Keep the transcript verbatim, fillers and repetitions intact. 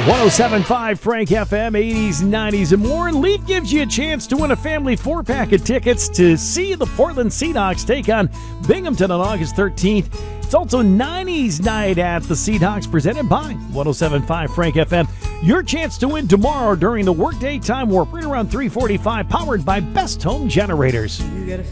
ten seventy-five Frank F M, eighties, nineties, and more. And Leaf gives you a chance to win a family four-pack of tickets to see the Portland Seahawks take on Binghamton on August thirteenth. It's also nineties Night at the Seahawks, presented by ten seventy-five Frank F M. Your chance to win tomorrow during the Workday Time Warp, right around three forty-five, powered by Best Home Generators.